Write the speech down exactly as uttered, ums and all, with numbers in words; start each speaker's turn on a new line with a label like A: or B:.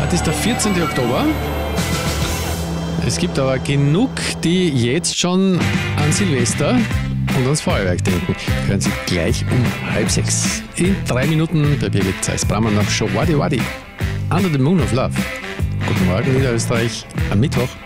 A: Heute ist der vierzehnten Oktober. Es gibt aber genug, die jetzt schon an Silvester und ans Feuerwerk denken. Hören Sie gleich um halb sechs. In drei Minuten bei Birgit Zeiss-Brammer nach Show Wadi Wadi. Under the Moon of Love. Guten Morgen, Niederösterreich, am Mittwoch.